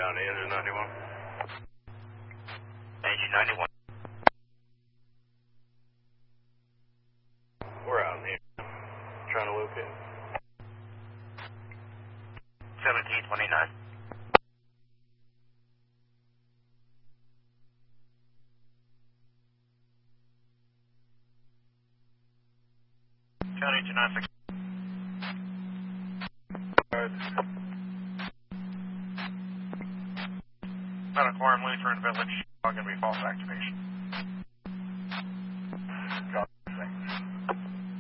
County, engine 91. Engine 91. We're out in here. Trying to locate. 1729. County 296. Medical arm Lutheran Village, going to be false activation.